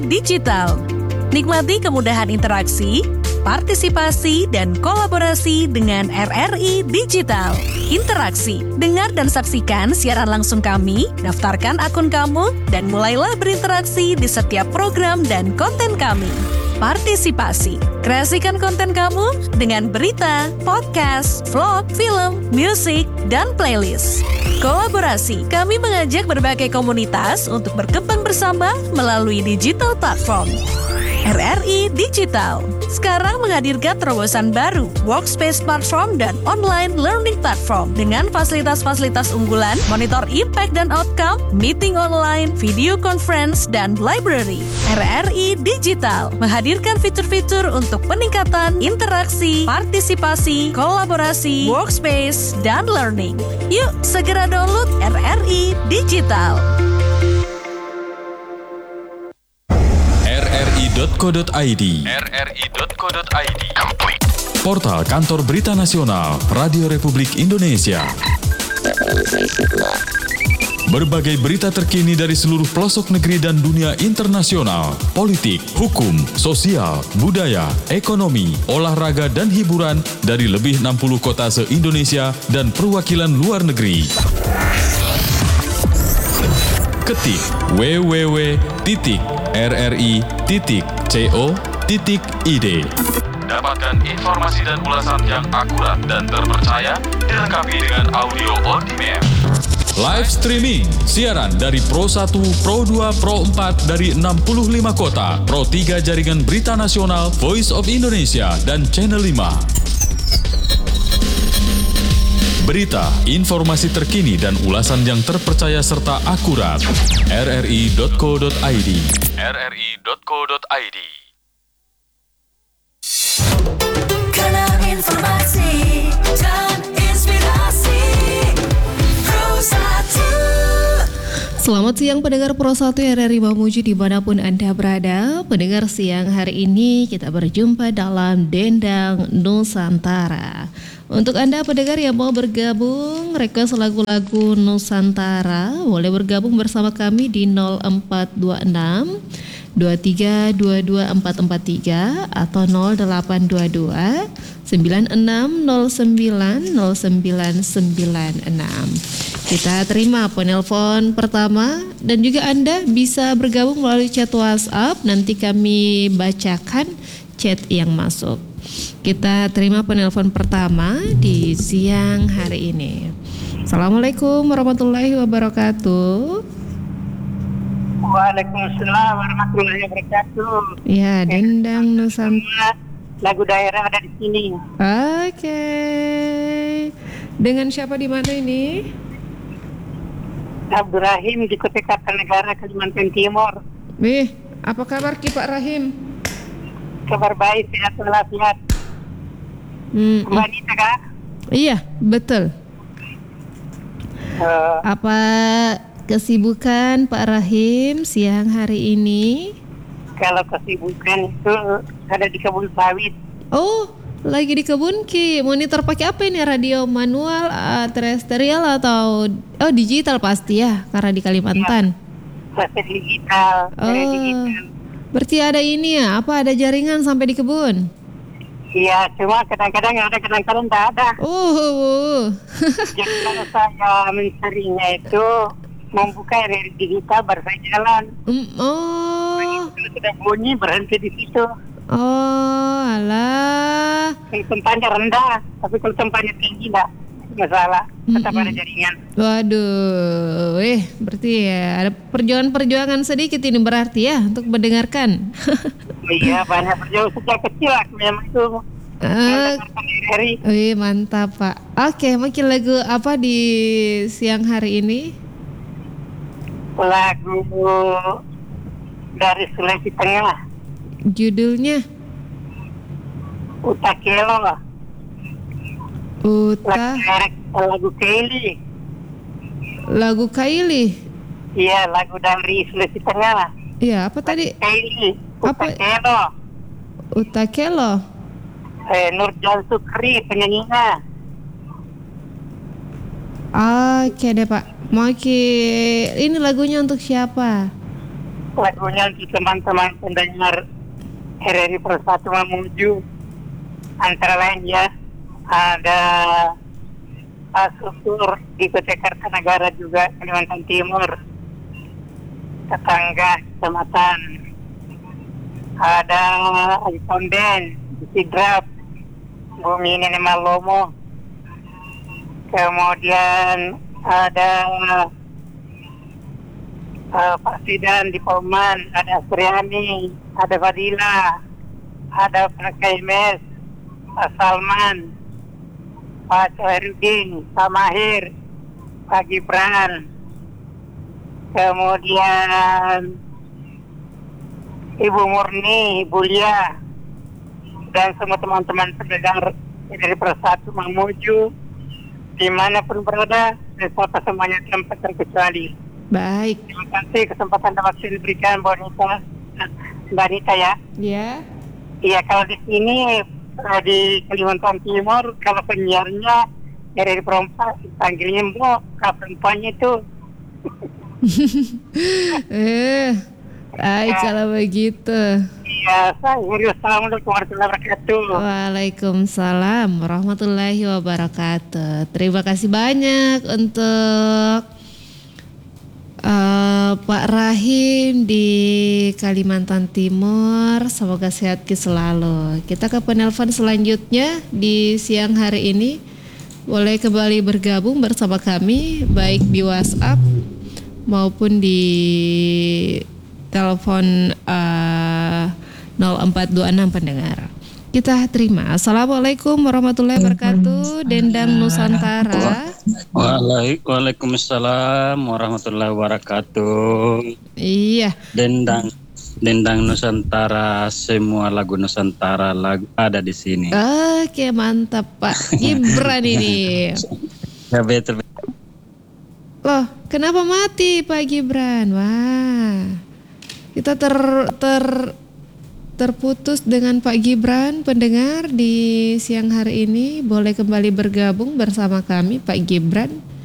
Digital. Nikmati kemudahan interaksi, partisipasi, dan kolaborasi dengan RRI Digital. Interaksi, dengar dan saksikan siaran langsung kami, daftarkan akun kamu, dan mulailah berinteraksi di setiap program dan konten kami. Partisipasi, kreasikan konten kamu dengan berita, podcast, vlog, film, musik, dan playlist. Kolaborasi, kami mengajak berbagai komunitas untuk berkembang bersama melalui digital platform. RRI Digital sekarang menghadirkan terobosan baru, workspace platform dan online learning platform dengan fasilitas-fasilitas unggulan, monitor impact dan outcome, meeting online, video conference, dan library. RRI Digital menghadirkan fitur-fitur untuk peningkatan interaksi, partisipasi, kolaborasi, workspace, dan learning. Yuk, segera download RRI Digital. rri.co.id Portal Kantor Berita Nasional Radio Republik Indonesia. Berbagai berita terkini dari seluruh pelosok negeri dan dunia internasional, politik, hukum, sosial, budaya, ekonomi, olahraga, dan hiburan dari lebih 60 kota se-Indonesia dan perwakilan luar negeri. Ketik www.rri.co.id. Dapatkan informasi dan ulasan yang akurat dan terpercaya, dilengkapi dengan audio on demand. Live streaming, siaran dari Pro 1, Pro 2, Pro 4 dari 65 kota, Pro 3 Jaringan Berita Nasional, Voice of Indonesia, dan Channel 5. Berita, informasi terkini dan ulasan yang terpercaya serta akurat. rri.co.id. rri.co.id. Karena informasi dan inspirasi Pro 1. Selamat siang pendengar Pro 1 RRI Mamuju dimanapun Anda berada. Pendengar siang hari ini kita berjumpa dalam Dendang Nusantara. Untuk Anda pendengar yang mau bergabung, request lagu-lagu Nusantara, boleh bergabung bersama kami di 0426 2322 443 atau 0822 9609 0996. Kita terima penelpon pertama dan juga Anda bisa bergabung melalui chat WhatsApp, nanti kami bacakan chat yang masuk. Kita terima penelpon pertama di siang hari ini. Assalamualaikum warahmatullahi wabarakatuh. Waalaikumsalam warahmatullahi wabarakatuh. Ya, Dendang Nusantara. Lagu daerah ada di sini. Oke. Dengan siapa di mana ini? Abdurrahim di Kota Kartanegara, Kalimantan Timur. Apa kabar Ki Pak Rahim? Kabar baik, sehat walafiat. Wanita kak? Iya, betul. Apa kesibukan Pak Rahim siang hari ini? Kalau kesibukan itu ada di kebun sawit. Oh, lagi di kebun Ki. Monitor pakai apa ini? Radio manual, terestrial atau digital pasti ya, karena di Kalimantan. Pasti digital. Digital. Berarti ada ini ya? Apa ada jaringan sampai di kebun? Iya, cuma kadang-kadang ada, kadang-kadang tidak ada. Jadi kalau saya mencarinya itu membuka dari digital baru saya jalan. Kalau sudah bunyi berhenti di situ. Oh, alah. Kalau tempatnya rendah, tapi kalau tempatnya tinggi tidak masalah, tetap ada jaringan. Waduh, berarti ya ada perjuangan sedikit ini berarti ya untuk mendengarkan. Iya, banyak perjuangan sejak kecil aku memang itu. Mantap Pak. Oke, mungkin lagu apa di siang hari ini? Lagu dari Sulawesi Tengah. Judulnya? Utakelo. Lagu Kaili. Lagu Kaili? Iya, lagu dari Sulawesi Tengah. Iya, apa tadi? Kaili. Utakelo. Utakelo. Nurjal Sukri penyanyinya. Oke deh Pak. Ini lagunya untuk siapa? lagunya untuk teman-teman pendengar RRI Persatu Mamuju. Antara lain ya, ada Pak Sukur di Kota Kartanegara juga, Kalimantan Timur. Tetangga kecamatan. Ada Aji Ponden di Sidrap, Bumi Nenek Malomo. Kemudian ada Pak Sidan di Poman, ada Suryani, ada Fadila, ada Pak Kaimes, Pak Salman, Pak Coherudin, Pak Mahir, Pak Gibran, kemudian Ibu Murni, Ibu Lia, dan semua teman-teman pendengar dari Persatu Mamuju, dimanapun berada, saya sapa semuanya tanpa terkecuali. Baik. Terima kasih kesempatan dapat diberikan Mbak Nita ya. Ya. Iya, kalau di sini di Kalimantan Timur, kalau penyiarnya dari perempuan, panggilnya Mbok, kalau perempuannya itu. Baik kalau begitu. Iya, Assalamualaikum warahmatullahi wabarakatuh. Waalaikumsalam warahmatullahi wabarakatuh. Terima kasih banyak untuk Pak Rahim di Kalimantan Timur. Semoga sehat selalu. Kita ke penelpon selanjutnya di siang hari ini. Boleh kembali bergabung bersama kami baik di WhatsApp maupun di telepon 0426 pendengar. Kita terima. Assalamualaikum warahmatullahi wabarakatuh. Dendang Nusantara. Waalaikumsalam warahmatullahi wabarakatuh. Iya. Dendang Nusantara, semua lagu Nusantara ada di sini. Oke, mantap Pak Gibran ini. Ya betul. Loh, kenapa mati Pak Gibran? Wah. Kita terputus dengan Pak Gibran. Pendengar di siang hari ini boleh kembali bergabung bersama kami Pak Gibran.